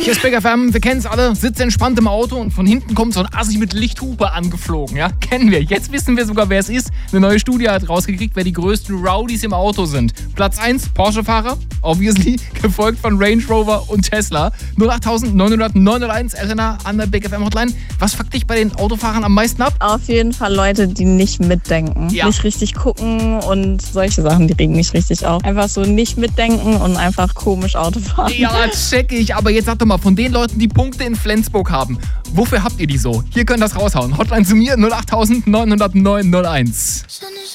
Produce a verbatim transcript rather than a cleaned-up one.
Hier ist Big F M, wir kennen es alle, sitzt entspannt im Auto und von hinten kommt so ein Assi mit Lichthupe angeflogen, ja? Kennen wir. Jetzt wissen wir sogar, wer es ist. Eine neue Studie hat rausgekriegt, wer die größten Rowdies im Auto sind. Platz eins, Porsche-Fahrer, obviously, gefolgt von Range Rover und Tesla. null acht neun null neun null eins, Elena an der Big F M Hotline. Was fuckt dich bei den Autofahrern am meisten ab? Auf jeden Fall Leute, die nicht mitdenken, Ja. nicht richtig gucken und solche Sachen, die regen mich richtig auf. Einfach so nicht mitdenken und einfach komisch Auto fahren. Ja, check ich. Aber jetzt sag doch mal, von den Leuten, die Punkte in Flensburg haben, wofür habt ihr die so? Hier könnt ihr das raushauen. Hotline zu mir null acht neun null neun null eins.